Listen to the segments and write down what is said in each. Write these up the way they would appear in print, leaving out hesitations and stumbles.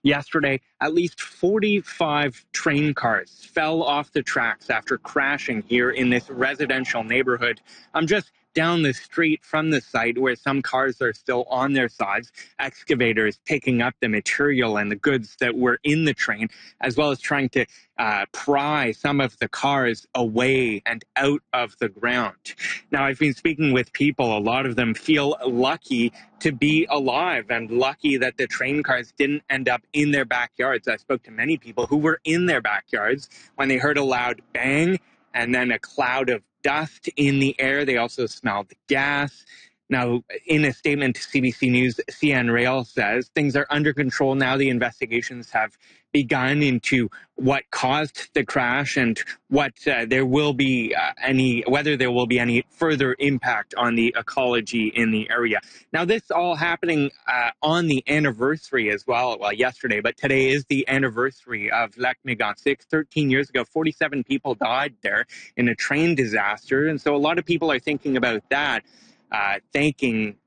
Yesterday, at least 45 train cars fell off the tracks after crashing here in this residential neighborhood. I'm just down the street from the site where some cars are still on their sides, excavators picking up the material and the goods that were in the train, as well as trying to pry some of the cars away and out of the ground. Now, I've been speaking with people. A lot of them feel lucky to be alive and lucky that the train cars didn't end up in their backyards. I spoke to many people who were in their backyards when they heard a loud bang and then a cloud of dust in the air. They also smelled gas. Now, in a statement to CBC News, CN Rail says things are under control now. The investigations have begun into what caused the crash and what whether there will be any further impact on the ecology in the area. Now, this all happening on the anniversary as well. Well, yesterday, but today is the anniversary of Lac Mégantic. 13 years ago, 47 people died there in a train disaster, and so a lot of people are thinking about that. Saying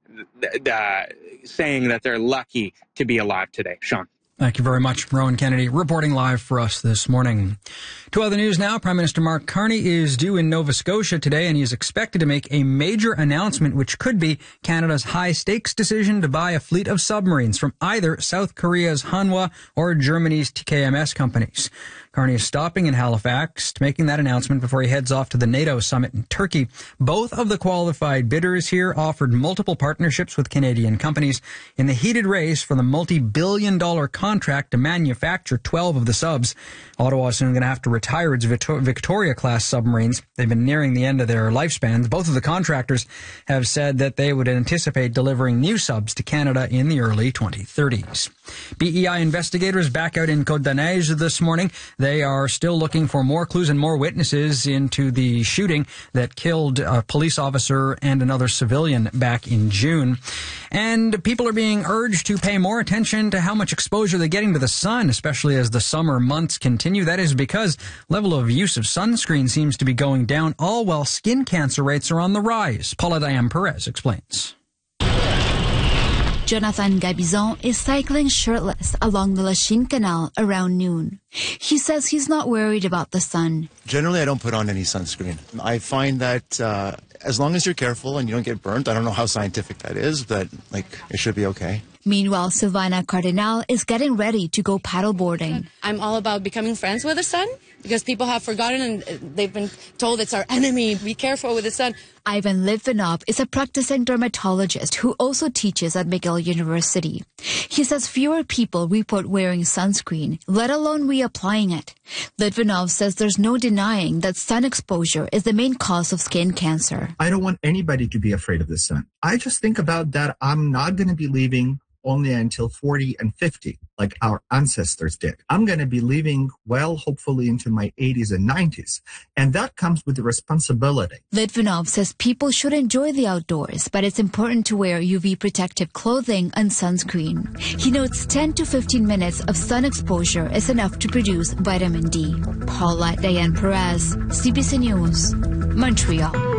that they're lucky to be alive today. Sean. Thank you very much, Rowan Kennedy, reporting live for us this morning. To other news now, Prime Minister Mark Carney is due in Nova Scotia today, and he is expected to make a major announcement, which could be Canada's high-stakes decision to buy a fleet of submarines from either South Korea's Hanwha or Germany's TKMS companies. Carney is stopping in Halifax, making that announcement before he heads off to the NATO summit in Turkey. Both of the qualified bidders here offered multiple partnerships with Canadian companies in the heated race for the multi-billion-dollar contract to manufacture 12 of the subs. Ottawa is soon going to have to retire its Victoria-class submarines. They've been nearing the end of their lifespans. Both of the contractors have said that they would anticipate delivering new subs to Canada in the early 2030s. BEI investigators back out in Côte-des-Neiges this morning. They are still looking for more clues and more witnesses into the shooting that killed a police officer and another civilian back in June. And people are being urged to pay more attention to how much exposure they're getting to the sun, especially as the summer months continue. That is because level of use of sunscreen seems to be going down, all while skin cancer rates are on the rise. Paula Diane Perez explains. Jonathan Gabizon is cycling shirtless along the Lachine Canal around noon. He says he's not worried about the sun. Generally, I don't put on any sunscreen. I find that as long as you're careful and you don't get burnt, I don't know how scientific that is, but it should be okay. Meanwhile, Savannah Cardinal is getting ready to go paddleboarding. I'm all about becoming friends with the sun because people have forgotten and they've been told it's our enemy. Be careful with the sun. Ivan Litvinov is a practicing dermatologist who also teaches at McGill University. He says fewer people report wearing sunscreen, let alone reapplying it. Litvinov says there's no denying that sun exposure is the main cause of skin cancer. I don't want anybody to be afraid of the sun. I just think about that I'm not going to be leaving only until 40 and 50, like our ancestors did. I'm going to be living well, hopefully into my 80s and 90s. And that comes with the responsibility. Litvinov says people should enjoy the outdoors, but it's important to wear UV protective clothing and sunscreen. He notes 10 to 15 minutes of sun exposure is enough to produce vitamin D. Paula Diane Perez, CBC News, Montreal.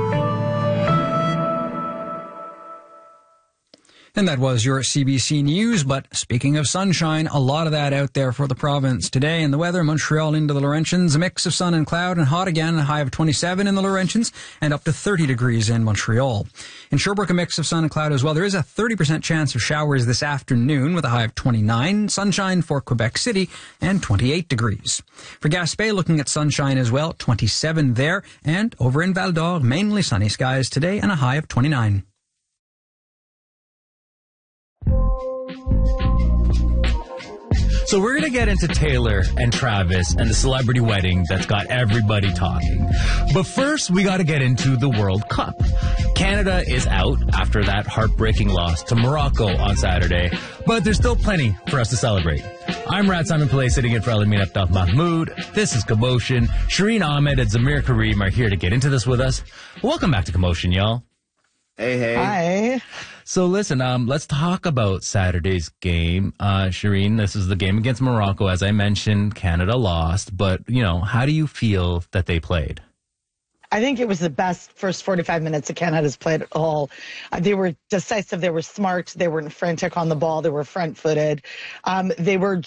And that was your CBC News. But speaking of sunshine, a lot of that out there for the province today. And the weather, Montreal into the Laurentians, a mix of sun and cloud and hot again, a high of 27 in the Laurentians and up to 30 degrees in Montreal. In Sherbrooke, a mix of sun and cloud as well. There is a 30% chance of showers this afternoon with a high of 29. Sunshine for Quebec City and 28 degrees. For Gaspé, looking at sunshine as well, 27 there. And over in Val d'Or, mainly sunny skies today and a high of 29. So we're going to get into Taylor and Travis and the celebrity wedding that's got everybody talking. But first, we got to get into the World Cup. Canada is out after that heartbreaking loss to Morocco on Saturday, but there's still plenty for us to celebrate. I'm Rat Simon Pillay sitting in for Alamin Aftaf Mahmoud. This is Commotion. Shireen Ahmed and Zamir Kareem are here to get into this with us. Welcome back to Commotion, y'all. Hey. Hi. So listen, let's talk about Saturday's game. Shireen, this is the game against Morocco. As I mentioned, Canada lost, but, how do you feel that they played? I think it was the best first 45 minutes that Canada's played at all. They were decisive. They were smart. They weren't frantic on the ball. They were front-footed. They were